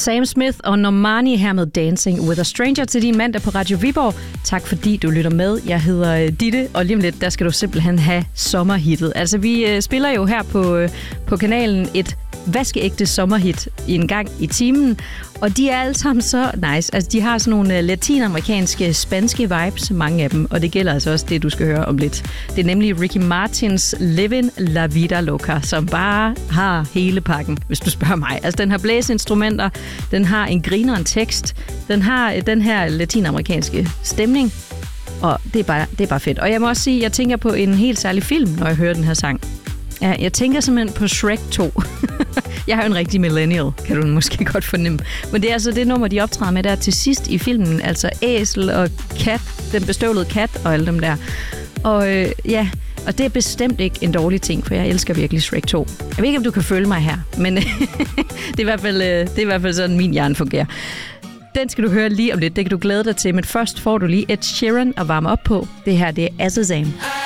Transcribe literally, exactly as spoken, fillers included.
Sam Smith og Normani her med Dancing with a Stranger til din mandag på Radio Viborg. Tak fordi du lytter med. Jeg hedder Ditte, og lige om lidt, der skal du simpelthen have sommerhittet. Altså, vi øh, spiller jo her på, øh, på kanalen et vaskeægte sommerhit en gang i timen, og de er alle sammen så nice. Altså, de har sådan nogle latinamerikanske, spanske vibes, mange af dem, og det gælder altså også det, du skal høre om lidt. Det er nemlig Ricky Martins Livin' La Vida Loca, som bare har hele pakken, hvis du spørger mig. Altså, den har blæseinstrumenter, den har en grineren tekst, den har den her latinamerikanske stemning, og det er bare, det er bare fedt. Og jeg må også sige, at jeg tænker på en helt særlig film, når jeg hører den her sang. Ja, jeg tænker simpelthen på Shrek to. Jeg er jo en rigtig millennial, kan du måske godt fornemme. Men det er altså det nummer, de optræder med der til sidst i filmen. Altså æsel og kat, den bestøvlede kat og alle dem der. Og øh, ja, og det er bestemt ikke en dårlig ting, for jeg elsker virkelig Shrek to. Jeg ved ikke, om du kan følge mig her, men det, er i hvert fald, det er i hvert fald sådan, min hjerne fungerer. Den skal du høre lige om lidt, det kan du glæde dig til. Men først får du lige Ed Sheeran at varme op på. Det her, det er Azazam.